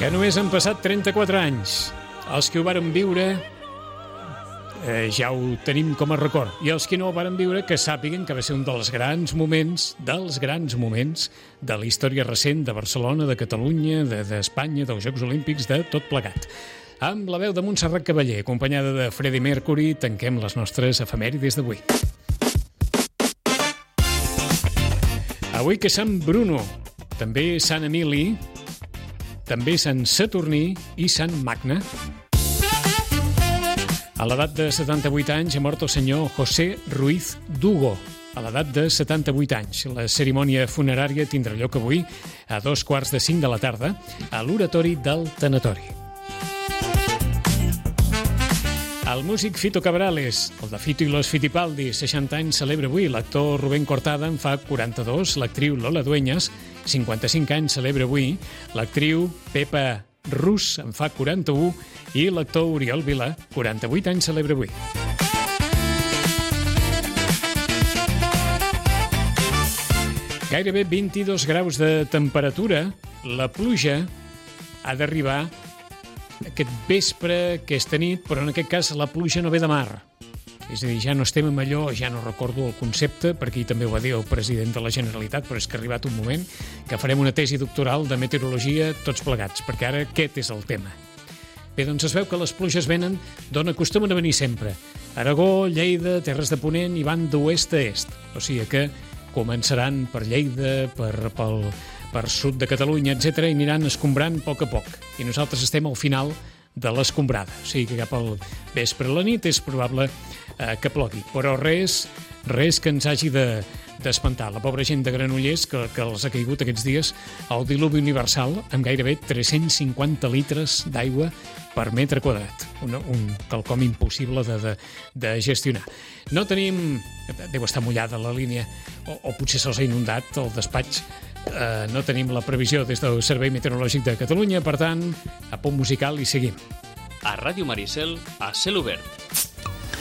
que només han passat 34 anys. Els que ho varen viure ja ho tenim com a record. I els que no ho varen viure, que sàpiguen que va ser un dels grans moments de la història recent de Barcelona, de Catalunya, d'Espanya, dels Jocs Olímpics, de tot plegat. Amb la veu de Montserrat Cavaller, acompanyada de Freddie Mercury, tanquem les nostres efemèrides d'avui. Avui que Sant Bruno, també Sant Emili, també Sant Saturní i Sant Magne. A l'edat de 78 anys ha mort el senyor José Ruiz Dugo, a l'edat de 78 anys. La cerimònia funerària tindrà lloc avui a 4:45 de la tarda a l'oratori del tanatori. El músic Fito Cabrales, el de Fito i los Fitipaldi, 60 anys, celebra avui. L'actor Rubén Cortada en fa 42, l'actriu Lola Dueñas, 55 anys, celebra avui. L'actriu Pepa Rus en fa 41 i l'actor Oriol Vila, 48 anys, celebra avui. Gairebé 22 graus de temperatura. La pluja ha d'arribar aquest vespre, aquesta nit, però en aquest cas la pluja no ve de mar. És a dir, ja no estem amb allò, ja no recordo el concepte, perquè ahir també ho va dir el president de la Generalitat, però és que ha arribat un moment que farem una tesi doctoral de meteorologia tots plegats, perquè ara aquest és el tema. Bé, doncs es veu que les pluges venen d'on acostumen a venir sempre. Aragó, Lleida, Terres de Ponent i van d'oest a est. O sigui que començaran per Lleida, per sud de Catalunya, etc., i aniran escombrant a poc. I nosaltres estem al final de l'escombrada. O sigui que cap al vespre a la nit és probable que plogui. Però res que ens hagi d'espantar. La pobra gent de Granollers que els ha caigut aquests dies el diluvi universal amb gairebé 350 litres d'aigua per metre quadrat. Un quelcom impossible de gestionar. No tenim... Deu estar mullada la línia, o potser se'ls ha inundat el despatx. No tenim la previsió des del Servei Meteorològic de Catalunya, per tant, a punt musical i seguim. A Ràdio Maricel, a cel obert.